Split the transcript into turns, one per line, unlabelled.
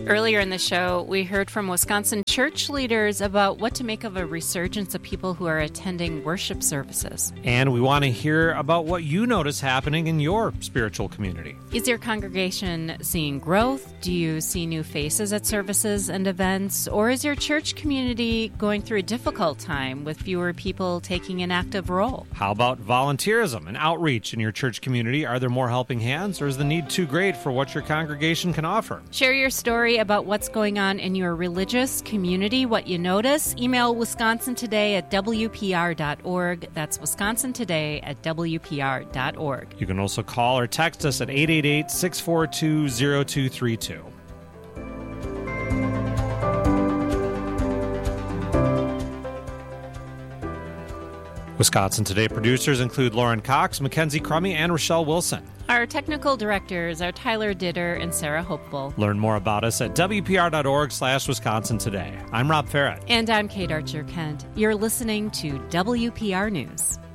Earlier in the show, we heard from Wisconsin church leaders about what to make of a resurgence of people who are attending worship services.
And we want to hear about what you notice happening in your spiritual community.
Is your congregation seeing growth? Do you see new faces at services and events? Or is your church community going through a difficult time with fewer people taking an active role?
How about volunteerism and outreach in your church community? Are there more helping hands, or is the need too great for what your congregation can offer?
Share your story about what's going on in your religious community, what you notice. Email wisconsintoday@wpr.org. That's wisconsintoday@wpr.org.
You can also call or text us at 888-642-0232. Wisconsin Today producers include Lauren Cox, Mackenzie Crummy, and Rochelle Wilson.
Our technical directors are Tyler Ditter and Sarah Hopeful.
Learn more about us at wpr.org/Wisconsin Today. I'm Rob Farrett.
And I'm Kate Archer-Kent. You're listening to WPR News.